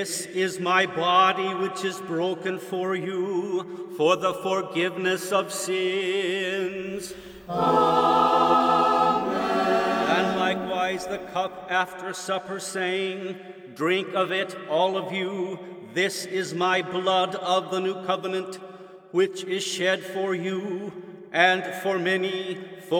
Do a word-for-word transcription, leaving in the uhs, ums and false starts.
This is my body which is broken for you, for the forgiveness of sins. Amen. And likewise the cup after supper, saying, Drink of it, all of you. This is my blood of the new covenant, which is shed for you and for many